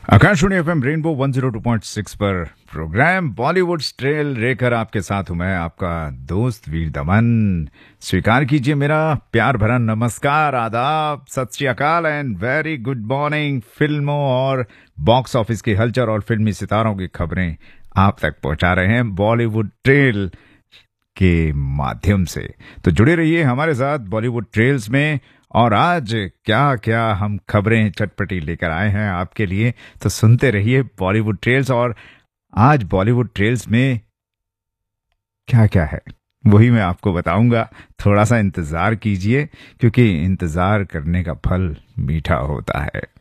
Akashvani FM rainbow 102.6 पर programme Bollywood trail लेकर आपके साथ हूं मैं, आपका दोस्त वीर दमन। स्वीकार कीजिए मेरा प्यार भरा नमस्कार, आदाब, सत श्री अकाल एंड वेरी गुड मॉर्निंग। फिल्मों और बॉक्स ऑफिस की हलचल और फिल्मी सितारों की खबरें आप तक पहुंचा रहे हैं बॉलीवुड ट्रेल के माध्यम से। तो जुड़े रहिए हमारे साथ बॉलीवुड ट्रेल्स में। और आज क्या क्या हम खबरें चटपटी लेकर आए हैं आपके लिए, तो सुनते रहिए बॉलीवुड ट्रेल्स। और आज बॉलीवुड ट्रेल्स में क्या क्या है वही मैं आपको बताऊंगा। थोड़ा सा इंतजार कीजिए, क्योंकि इंतजार करने का फल मीठा होता है।